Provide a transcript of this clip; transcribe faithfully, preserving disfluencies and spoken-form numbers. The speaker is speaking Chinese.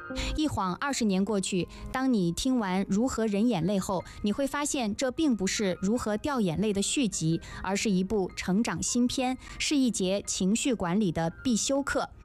一晃二十年过去，当你听完《如何忍眼泪》后，你会发现这并不是如何掉眼泪的续集，而是一部成长新篇，是一节情绪管理的必修课。